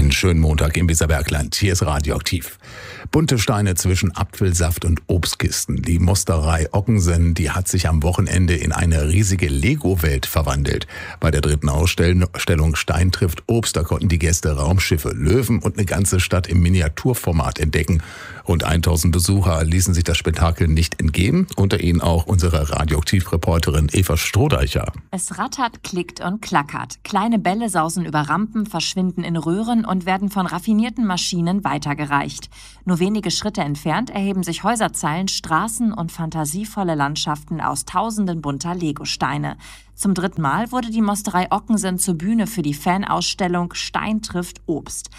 Einen schönen Montag im Weserbergland. Hier ist Radioaktiv. Bunte Steine zwischen Apfelsaft und Obstkisten. Die Mosterei Ockensen, die hat sich am Wochenende in eine riesige Lego-Welt verwandelt. Bei der 3. Ausstellung Stein trifft Obst, da konnten die Gäste Raumschiffe, Löwen und eine ganze Stadt im Miniaturformat entdecken. Rund 1000 Besucher ließen sich das Spektakel nicht entgehen. Unter ihnen auch unsere Radioaktiv-Reporterin Eva Strohdeicher. Es rattert, klickt und klackert. Kleine Bälle sausen über Rampen, verschwinden in Röhren und werden von raffinierten Maschinen weitergereicht. Nur wenige Schritte entfernt erheben sich Häuserzeilen, Straßen und fantasievolle Landschaften aus tausenden bunter Legosteine. Zum 3. Mal wurde die Mosterei Ockensen zur Bühne für die Fanausstellung Stein trifft Obst.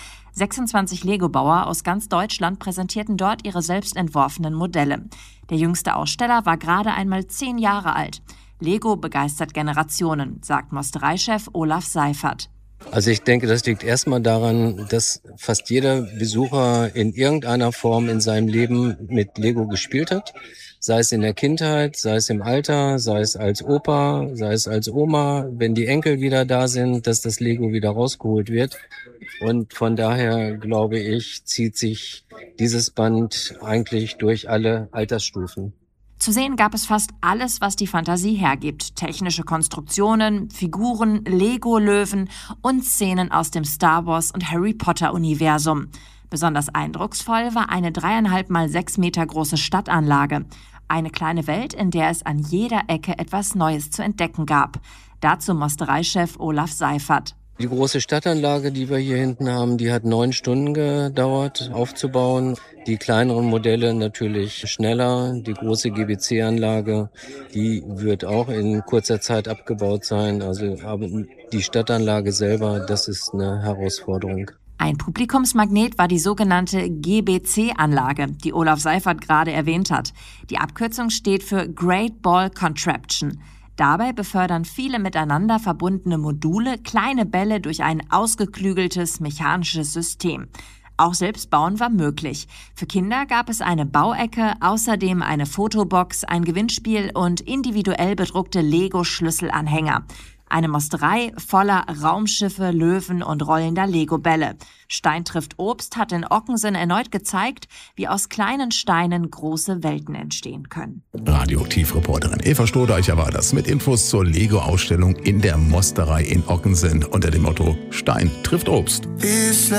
26 Lego-Bauer aus ganz Deutschland präsentierten dort ihre selbst entworfenen Modelle. Der jüngste Aussteller war gerade einmal 10 Jahre alt. Lego begeistert Generationen, sagt Mostereichef Olaf Seifert. Also ich denke, das liegt erstmal daran, dass fast jeder Besucher in irgendeiner Form in seinem Leben mit Lego gespielt hat. Sei es in der Kindheit, sei es im Alter, sei es als Opa, sei es als Oma, wenn die Enkel wieder da sind, dass das Lego wieder rausgeholt wird. Und von daher, glaube ich, zieht sich dieses Band eigentlich durch alle Altersstufen. Zu sehen gab es fast alles, was die Fantasie hergibt. Technische Konstruktionen, Figuren, Lego-Löwen und Szenen aus dem Star Wars und Harry Potter-Universum. Besonders eindrucksvoll war eine 3,5 mal 6 Meter große Stadtanlage. Eine kleine Welt, in der es an jeder Ecke etwas Neues zu entdecken gab. Dazu Mostereichef Olaf Seifert. Die große Stadtanlage, die wir hier hinten haben, die hat 9 Stunden gedauert aufzubauen. Die kleineren Modelle natürlich schneller. Die große GBC-Anlage, die wird auch in kurzer Zeit abgebaut sein. Aber die Stadtanlage selber, das ist eine Herausforderung. Ein Publikumsmagnet war die sogenannte GBC-Anlage, die Olaf Seifert gerade erwähnt hat. Die Abkürzung steht für Great Ball Contraption. Dabei befördern viele miteinander verbundene Module kleine Bälle durch ein ausgeklügeltes mechanisches System. Auch Selbstbauen war möglich. Für Kinder gab es eine Bauecke, außerdem eine Fotobox, ein Gewinnspiel und individuell bedruckte Lego-Schlüsselanhänger. Eine Mosterei voller Raumschiffe, Löwen und rollender Lego-Bälle. Stein trifft Obst hat in Ockensen erneut gezeigt, wie aus kleinen Steinen große Welten entstehen können. Radioaktiv-Reporterin Eva Strohdeicher war das mit Infos zur Lego-Ausstellung in der Mosterei in Ockensen unter dem Motto Stein trifft Obst.